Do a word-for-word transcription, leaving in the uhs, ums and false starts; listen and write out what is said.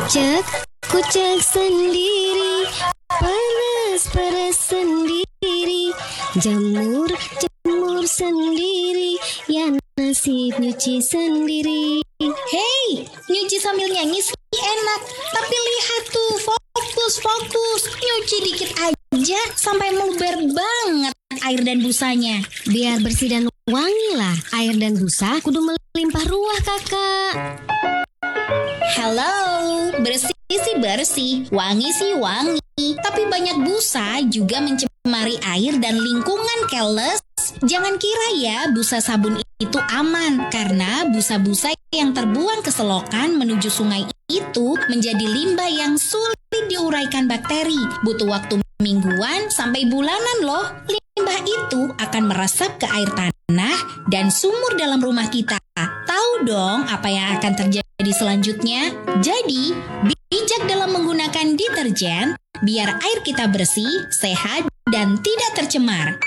Cek, ku cek sendiri, panas-panas sendiri, jamur, jamur sendiri, ya nasib nyuci sendiri. Hei, nyuci sambil nyanyi sih enak, tapi lihat tuh, fokus, fokus, nyuci dikit aja sampai meluber banget air dan busanya. Biar bersih dan wangi lah, air dan busa kudu melimpah ruah kakak. Halo, bersih sih bersih, wangi sih wangi, tapi banyak busa juga mencemari air dan lingkungan, keles. Jangan kira ya busa sabun itu aman, karena busa-busa yang terbuang ke selokan menuju sungai itu menjadi limbah yang sulit diuraikan bakteri. Butuh waktu mingguan sampai bulanan loh. Limbah itu akan meresap ke air tanah dan sumur dalam rumah kita. Tahu dong apa yang akan terjadi selanjutnya? Jadi, bijak dalam menggunakan deterjen biar air kita bersih, sehat, dan tidak tercemar.